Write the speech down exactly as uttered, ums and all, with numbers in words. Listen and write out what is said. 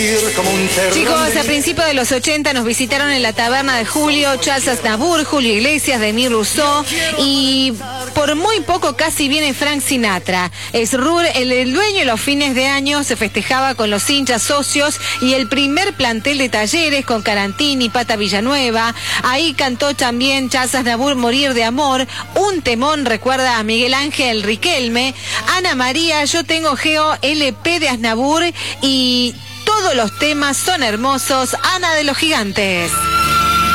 Chicos, a principios de los ochenta nos visitaron en la taberna de Julio, Charles Aznavour, Julio Iglesias, Denis Rousseau y por muy poco casi viene Frank Sinatra. Es Ruhr, el, el dueño, los fines de año se festejaba con los hinchas socios y el primer plantel de Talleres con Carantini, Pata Villanueva. Ahí cantó también Charles Aznavour Morir de Amor, un temón recuerda a Miguel Ángel Riquelme. Ana María, Yo Tengo Geo, L P de Aznavour y todos los temas son hermosos. Ana de los Gigantes.